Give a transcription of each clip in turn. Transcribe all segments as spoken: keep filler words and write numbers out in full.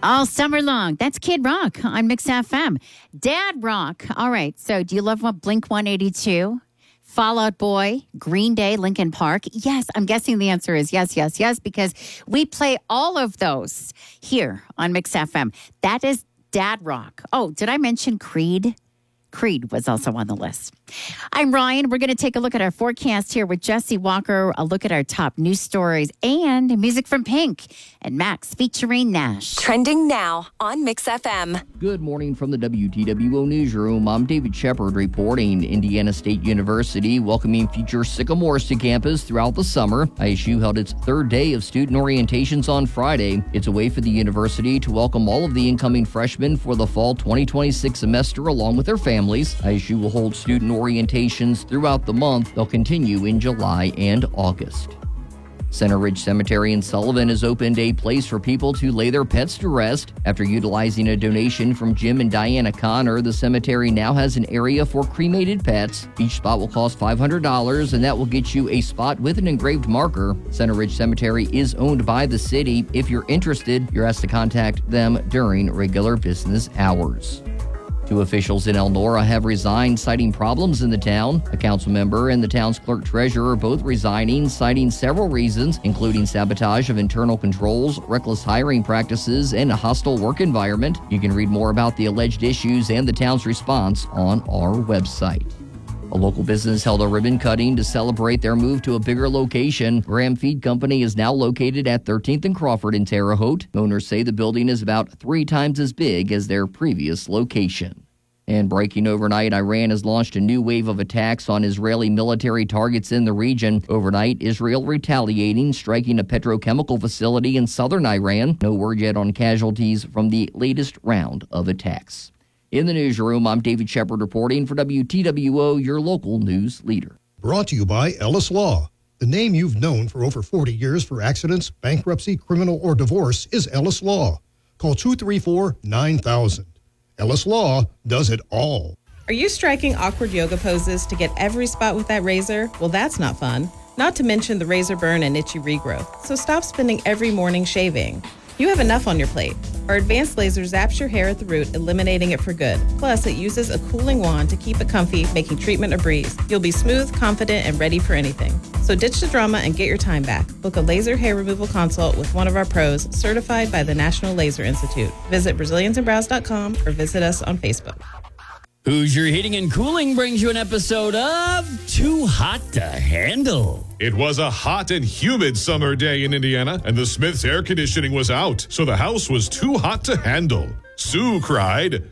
All summer long. That's Kid Rock on Mix F M. Dad Rock. All right. So do you love what Blink one eighty-two? Fall Out Boy, Green Day, Linkin Park? Yes, I'm guessing the answer is yes, yes, yes, because we play all of those here on Mix F M. That is Dad Rock. Oh, did I mention Creed? Creed was also on the list. I'm Ryan. We're going to take a look at our forecast here with Jesse Walker, a look at our top news stories, and music from Pink and Max featuring Nash. Trending now on Mix F M. Good morning from the W T W O Newsroom. I'm David Shepard reporting. Indiana State University welcoming future Sycamores to campus throughout the summer. I S U held its third day of student orientations on Friday. It's a way for the university to welcome all of the incoming freshmen for the fall twenty twenty-six semester along with their families. I S U will hold student orientations throughout the month. They'll continue in July and August. Center Ridge Cemetery in Sullivan has opened a place for people to lay their pets to rest. After utilizing a donation from Jim and Diana Connor, the cemetery now has an area for cremated pets. Each spot will cost five hundred dollars, and that will get you a spot with an engraved marker. Center Ridge Cemetery is owned by the city. If you're interested, you're asked to contact them during regular business hours. Two officials in Elnora have resigned, citing problems in the town. A council member and the town's clerk treasurer are both resigning, citing several reasons, including sabotage of internal controls, reckless hiring practices, and a hostile work environment. You can read more about the alleged issues and the town's response on our website. A local business held a ribbon cutting to celebrate their move to a bigger location. Graham Feed Company is now located at thirteenth and Crawford in Terre Haute. Owners say the building is about three times as big as their previous location. And breaking overnight, Iran has launched a new wave of attacks on Israeli military targets in the region. Overnight, Israel retaliating, striking a petrochemical facility in southern Iran. No word yet on casualties from the latest round of attacks. In the newsroom, I'm David Shepard reporting for W T W O, your local news leader. Brought to you by Ellis Law. The name you've known for over forty years for accidents, bankruptcy, criminal, or divorce is Ellis Law. Call two three four, nine thousand. Ellis Law does it all. Are you striking awkward yoga poses to get every spot with that razor? Well, that's not fun. Not to mention the razor burn and itchy regrowth. So stop spending every morning shaving. You have enough on your plate. Our advanced laser zaps your hair at the root, eliminating it for good. Plus, it uses a cooling wand to keep it comfy, making treatment a breeze. You'll be smooth, confident, and ready for anything. So ditch the drama and get your time back. Book a laser hair removal consult with one of our pros, certified by the National Laser Institute. Visit Brazilians and Brows dot com or visit us on Facebook. Hoosier Heating and Cooling brings you an episode of Too Hot to Handle. It was a hot and humid summer day in Indiana, and the Smiths air conditioning was out, so the house was too hot to handle. Sue cried,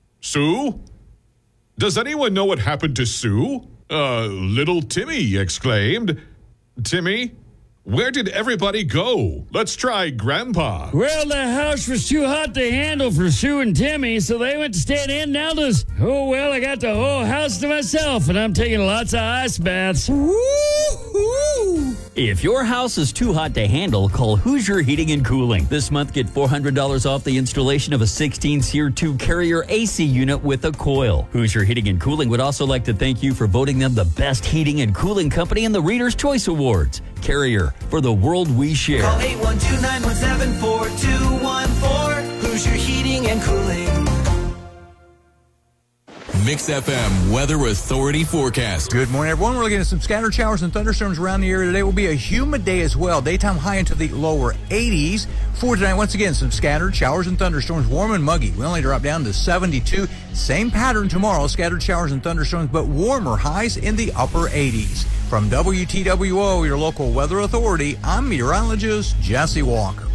"Sue? Does anyone know what happened to Sue?" Uh, little Timmy exclaimed. "Timmy? Where did everybody go? Let's try Grandpa." Well, the house was too hot to handle for Sue and Timmy, so they went to stay at Aunt Nelda's. Oh, well, I got the whole house to myself, and I'm taking lots of ice baths. Woo-hoo! If your house is too hot to handle, call Hoosier Heating and Cooling. This month, get four hundred dollars off the installation of a sixteen SEER two Carrier A C unit with a coil. Hoosier Heating and Cooling would also like to thank you for voting them the best heating and cooling company in the Reader's Choice Awards. Carrier, for the world we share. Call eight one two, nine one seven, four two one four. Hoosier Heating and Cooling. Mix F M Weather Authority forecast. Good morning, everyone. We're looking at some scattered showers and thunderstorms around the area today. Will be a humid day as well. Daytime high into the lower eighties. For tonight, once again, some scattered showers and thunderstorms, warm and muggy. We only drop down to seventy-two. Same pattern tomorrow, scattered showers and thunderstorms, but warmer highs in the upper eighties. From W T W O, your local weather authority, I'm meteorologist Jesse Walker.